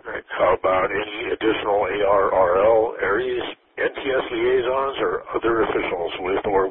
Right. How about any additional ARRL, Aries, NTS liaisons, or other officials with or